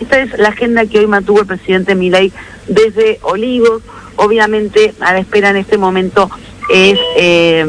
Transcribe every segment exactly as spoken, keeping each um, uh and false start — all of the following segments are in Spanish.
Esta es la agenda que hoy mantuvo el presidente Milei desde Olivos. Obviamente, a la espera en este momento es eh,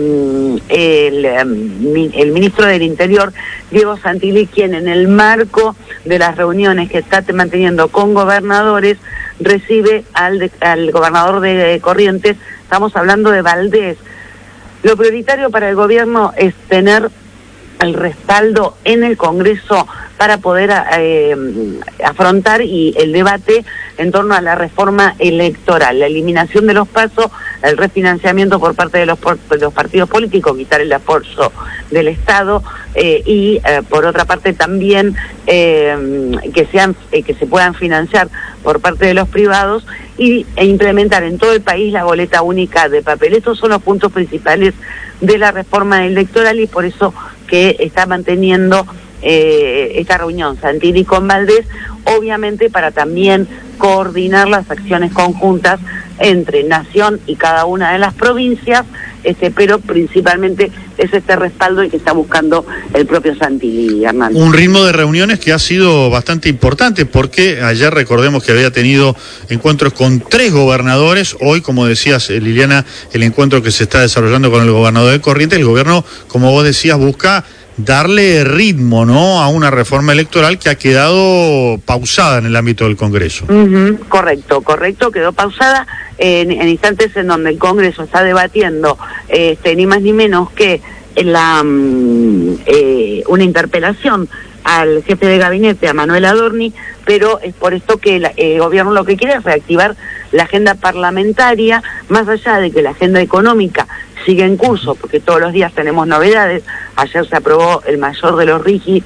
el, el ministro del Interior, Diego Santilli, quien en el marco de las reuniones que está manteniendo con gobernadores, recibe al, de, al gobernador de Corrientes. Estamos hablando de Valdés. Lo prioritario para el gobierno es tener el respaldo en el Congreso para poder eh, afrontar y el debate en torno a la reforma electoral, la eliminación de los pasos, el refinanciamiento por parte de los, por, de los partidos políticos, quitar el apoyo del Estado eh, y eh, por otra parte también eh, que sean eh, que se puedan financiar por parte de los privados y, e implementar en todo el país la boleta única de papel. Estos son los puntos principales de la reforma electoral y por eso que está manteniendo eh, esta reunión Santilli con Valdés, obviamente para también coordinar las acciones conjuntas entre Nación y cada una de las provincias, este, pero principalmente es este respaldo y que está buscando el propio Santilli, Hernán. Un ritmo de reuniones que ha sido bastante importante, porque ayer recordemos que había tenido encuentros con tres gobernadores. Hoy, como decías, Liliana, el encuentro que se está desarrollando con el gobernador de Corrientes, el gobierno, como vos decías, busca darle ritmo, ¿no?, a una reforma electoral que ha quedado pausada en el ámbito del Congreso. Uh-huh, correcto, correcto, quedó pausada en, en instantes en donde el Congreso está debatiendo este, ni más ni menos que la um, eh, una interpelación al jefe de gabinete, a Manuel Adorni, pero es por esto que el eh, gobierno lo que quiere es reactivar la agenda parlamentaria, más allá de que la agenda económica sigue en curso, porque todos los días tenemos novedades. Ayer se aprobó el mayor de los RIGI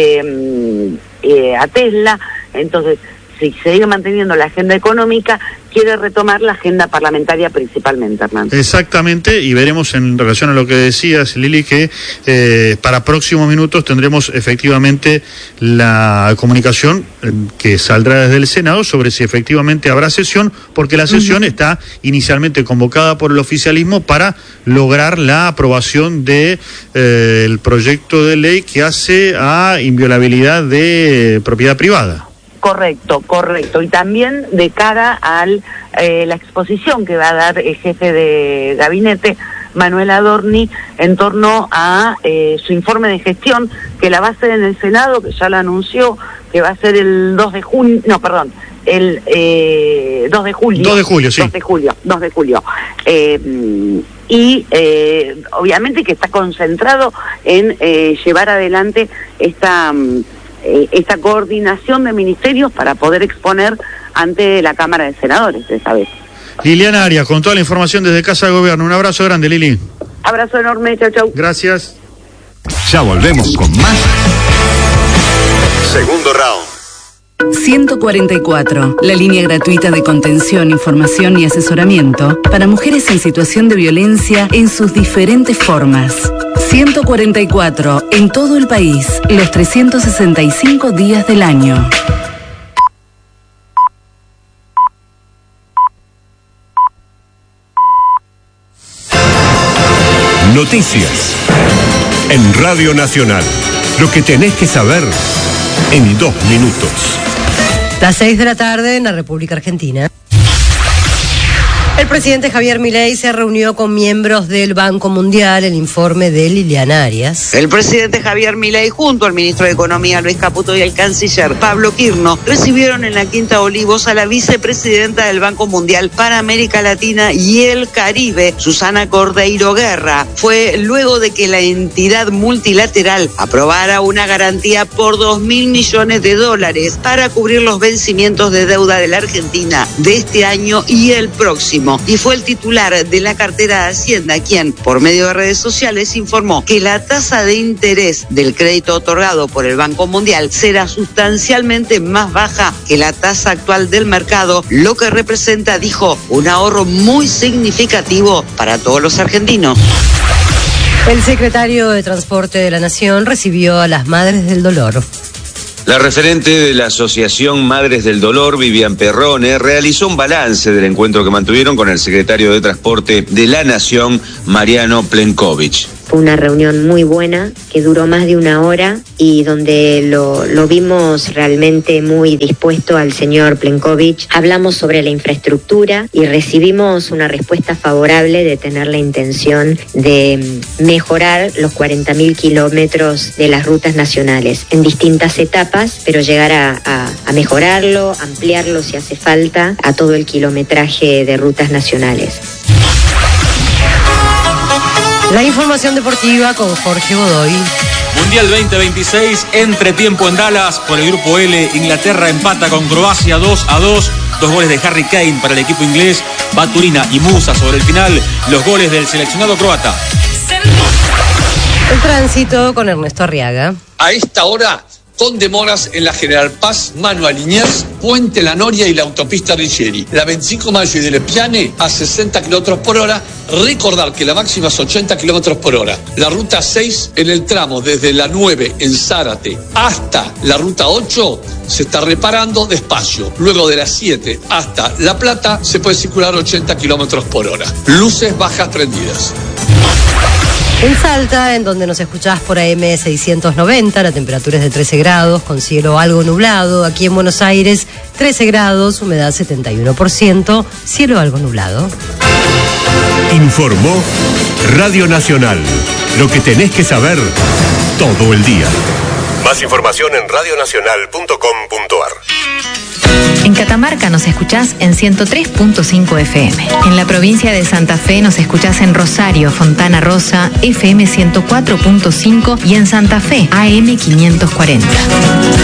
eh, eh, a Tesla, entonces si se sigue manteniendo la agenda económica, quiere retomar la agenda parlamentaria principalmente, Hernán. Exactamente, y veremos en relación a lo que decías, Lili, que eh, para próximos minutos tendremos efectivamente la comunicación eh, que saldrá desde el Senado sobre si efectivamente habrá sesión, porque la sesión uh-huh. está inicialmente convocada por el oficialismo para lograr la aprobación de eh, el proyecto de ley que hace a inviolabilidad de propiedad privada. Correcto, correcto. Y también de cara a eh, la exposición que va a dar el jefe de gabinete, Manuel Adorni, en torno a eh, su informe de gestión, que la va a hacer en el Senado, que ya lo anunció, que va a ser el dos de junio, no, perdón, el eh, dos de julio. dos de julio, sí. dos de julio, dos de julio. Eh, y eh, obviamente que está concentrado en eh, llevar adelante esta... esta coordinación de ministerios para poder exponer ante la Cámara de Senadores esta vez. Liliana Arias, con toda la información desde Casa de Gobierno. Un abrazo grande, Lili. Abrazo enorme, chau, chau. Gracias. Ya volvemos con más. Segundo round. ciento cuarenta y cuatro, la línea gratuita de contención, información y asesoramiento para mujeres en situación de violencia en sus diferentes formas. ciento cuarenta y cuatro, en todo el país, los trescientos sesenta y cinco días del año. Noticias en Radio Nacional. Lo que tenés que saber en dos minutos. Las seis de la tarde en la República Argentina. El presidente Javier Milei se reunió con miembros del Banco Mundial, el informe de Liliana Arias. El presidente Javier Milei, junto al ministro de Economía Luis Caputo y el canciller Pablo Quirno, recibieron en la Quinta Olivos a la vicepresidenta del Banco Mundial para América Latina y el Caribe, Susana Cordeiro Guerra. Fue luego de que la entidad multilateral aprobara una garantía por dos mil millones de dólares para cubrir los vencimientos de deuda de la Argentina de este año y el próximo. Y fue el titular de la cartera de Hacienda quien, por medio de redes sociales, informó que la tasa de interés del crédito otorgado por el Banco Mundial será sustancialmente más baja que la tasa actual del mercado, lo que representa, dijo, un ahorro muy significativo para todos los argentinos. El secretario de Transporte de la Nación recibió a las Madres del Dolor. La referente de la Asociación Madres del Dolor, Vivian Perrone, realizó un balance del encuentro que mantuvieron con el secretario de Transporte de la Nación, Mariano Plenković. Fue una reunión muy buena que duró más de una hora y donde lo, lo vimos realmente muy dispuesto al señor Plenković. Hablamos sobre la infraestructura y recibimos una respuesta favorable de tener la intención de mejorar los cuarenta mil kilómetros de las rutas nacionales en distintas etapas, pero llegar a, a, a mejorarlo, ampliarlo si hace falta, a todo el kilometraje de rutas nacionales. La información deportiva con Jorge Godoy. Mundial veinte veintiséis, entretiempo en Dallas por el grupo L. Inglaterra empata con Croacia dos a dos. Dos goles de Harry Kane para el equipo inglés. Baturina y Musa sobre el final. Los goles del seleccionado croata. El tránsito con Ernesto Arriaga. A esta hora, con demoras en la General Paz, Mano a Liniers, Puente La Noria y la autopista Riccieri. La veinticinco de mayo y del Piane a sesenta kilómetros por hora. Recordar que la máxima es ochenta kilómetros por hora. La ruta seis en el tramo desde la nueve en Zárate hasta la ruta ocho se está reparando despacio. Luego de las siete hasta La Plata se puede circular ochenta kilómetros por hora. Luces bajas prendidas. En Salta, en donde nos escuchás por A M seiscientos noventa, la temperatura es de trece grados, con cielo algo nublado. Aquí en Buenos Aires, trece grados, humedad setenta y uno por ciento, cielo algo nublado. Informó Radio Nacional. Lo que tenés que saber todo el día. Más información en radio nacional punto com punto a r. En Catamarca nos escuchás en ciento tres punto cinco F M. En la provincia de Santa Fe nos escuchás en Rosario, Fontana Rosa, F M ciento cuatro punto cinco y en Santa Fe, A M quinientos cuarenta.